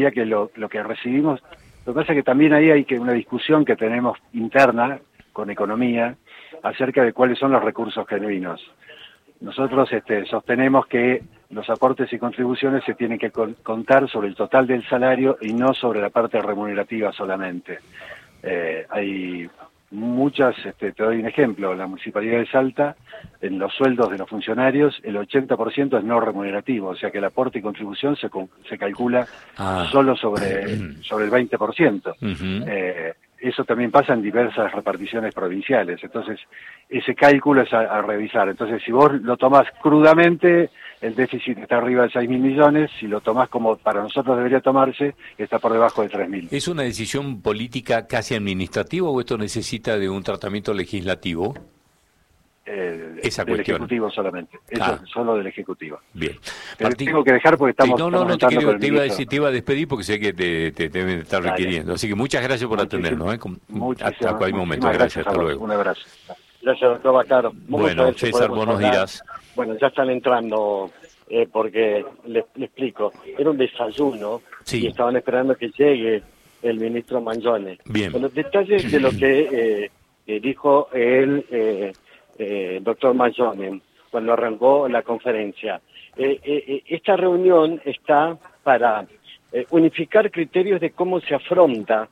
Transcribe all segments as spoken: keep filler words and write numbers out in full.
que lo, lo que recibimos, lo que pasa es que también ahí hay que una discusión que tenemos interna con economía acerca de cuáles son los recursos genuinos. Nosotros este, sostenemos que los aportes y contribuciones se tienen que con, contar sobre el total del salario y no sobre la parte remunerativa solamente. Eh, hay muchas, este, te doy un ejemplo, la Municipalidad de Salta, en los sueldos de los funcionarios, el ochenta por ciento es no remunerativo, o sea que el aporte y contribución se, se calcula ah. solo sobre, sobre el veinte por ciento. Uh-huh. eh, eso también pasa en diversas reparticiones provinciales, entonces ese cálculo es a, a revisar. Entonces si vos lo tomás crudamente, el déficit está arriba de seis mil millones, si lo tomás como para nosotros debería tomarse, está por debajo de tres mil. ¿Es una decisión política casi administrativa o esto necesita de un tratamiento legislativo? Eh, Esa del cuestión. Ejecutivo solamente, eso ah. es solo del Ejecutivo. Bien. Te Martín, tengo que dejar porque estamos... Sí, no, no, no, te, quiero, te, iba a decir, te iba a despedir porque sé que te, te, te deben estar Dale. requiriendo. Así que muchas gracias por Muchísimas, atendernos. ¿eh? Con, hasta cualquier momento. Gracias, gracias hasta luego. Un abrazo. Gracias, doctor Bacaro. Bueno, César, vos nos dirás. Bueno, ya están entrando, eh, porque le, le explico. Era un desayuno sí. y estaban esperando que llegue el ministro Mangione. Bien. Con los detalles de lo que eh, eh, dijo el... Eh, Eh, doctor Mangione, cuando arrancó la conferencia. Eh, eh, esta reunión está para eh, unificar criterios de cómo se afronta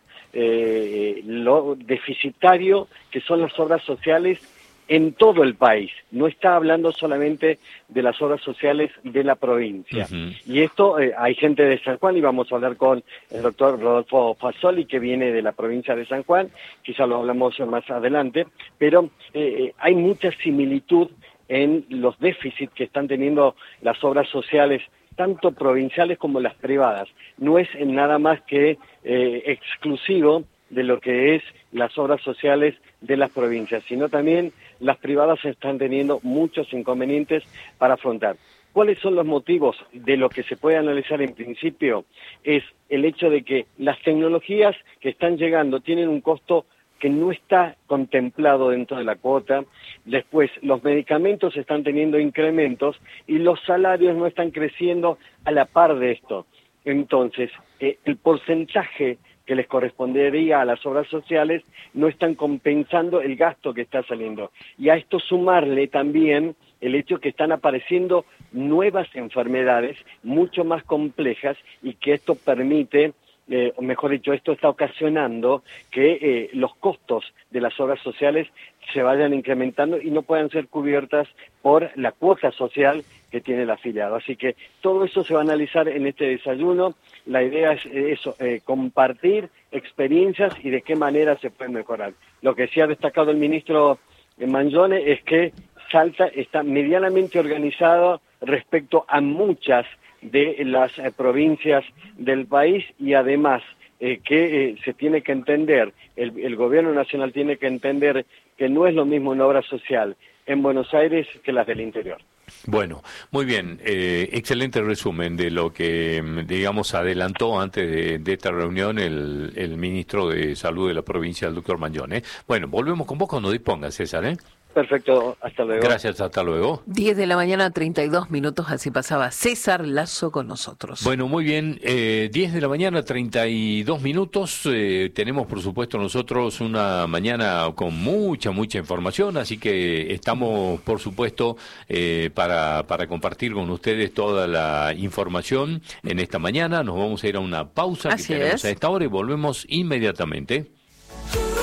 eh, lo deficitario que son las obras sociales en todo el país. No está hablando solamente de las obras sociales de la provincia. Uh-huh. Y esto, eh, hay gente de San Juan, y vamos a hablar con el doctor Rodolfo Fasoli, que viene de la provincia de San Juan, quizá lo hablamos más adelante, pero eh, hay mucha similitud en los déficits que están teniendo las obras sociales, tanto provinciales como las privadas. No es nada más que eh, exclusivo de lo que es las obras sociales de las provincias, sino también las privadas están teniendo muchos inconvenientes para afrontar. ¿Cuáles son los motivos? De lo que se puede analizar en principio es el hecho de que las tecnologías que están llegando tienen un costo que no está contemplado dentro de la cuota. Después, los medicamentos están teniendo incrementos y los salarios no están creciendo a la par de esto. Entonces, eh, el porcentaje que les correspondería a las obras sociales no están compensando el gasto que está saliendo. Y a esto sumarle también el hecho que están apareciendo nuevas enfermedades mucho más complejas y que esto permite, eh, o mejor dicho, esto está ocasionando que eh, los costos de las obras sociales se vayan incrementando y no puedan ser cubiertas por la cuota social que tiene el afiliado. Así que todo eso se va a analizar en este desayuno. La idea es eso, eh, compartir experiencias y de qué manera se puede mejorar. Lo que sí ha destacado el ministro Mangione es que Salta está medianamente organizado respecto a muchas de las eh, provincias del país y además eh, que eh, se tiene que entender, el, el gobierno nacional tiene que entender que no es lo mismo una obra social en Buenos Aires que las del interior. Bueno, muy bien, eh, excelente resumen de lo que, digamos, adelantó antes de, de esta reunión el, el ministro de Salud de la provincia, el doctor Mangione. Bueno, volvemos con vos cuando dispongas, César, ¿eh? Perfecto, hasta luego. Gracias, hasta luego. diez de la mañana, treinta y dos minutos, así pasaba César Lazo con nosotros. Bueno, muy bien, eh, diez de la mañana, treinta y dos minutos, eh, tenemos por supuesto nosotros una mañana con mucha, mucha información, así que estamos por supuesto eh, para, para compartir con ustedes toda la información en esta mañana. Nos vamos a ir a una pausa así que tenemos es. a esta hora y volvemos inmediatamente.